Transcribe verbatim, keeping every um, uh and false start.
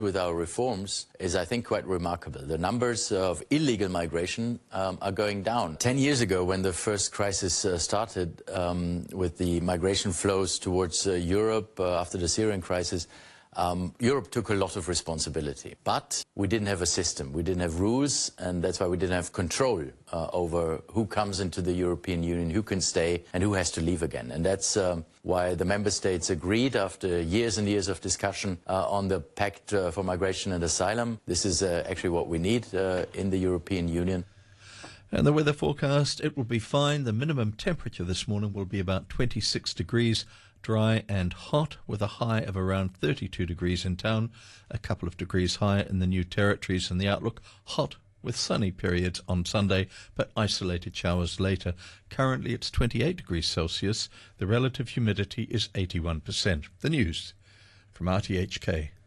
with our reforms is, I think, quite remarkable. The numbers of illegal migration um, are going down. Ten years ago, when the first crisis uh, started um, with the migration flows towards uh, Europe uh, after the Syrian crisis, Um, Europe took a lot of responsibility, but we didn't have a system, we didn't have rules, and that's why we didn't have control uh, over who comes into the European Union, who can stay, and who has to leave again. And that's um, why the member states agreed, after years and years of discussion, uh, on the Pact uh, for Migration and Asylum. This is uh, actually what we need uh, in the European Union. And the weather forecast, it will be fine. The minimum temperature this morning will be about twenty-six degrees, dry and hot, with a high of around thirty-two degrees in town, a couple of degrees higher in the New Territories, and the outlook hot with sunny periods on Sunday, but isolated showers later. Currently it's twenty-eight degrees Celsius. The relative humidity is eighty-one percent. The news from R T H K.